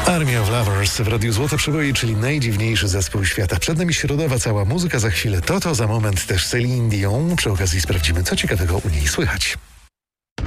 Army of Lovers w Radiu Złote Przeboje, czyli najdziwniejszy zespół świata. Przed nami środowa cała muzyka, za chwilę Toto, za moment też Celine Dion. Przy okazji sprawdzimy, co ciekawego u niej słychać.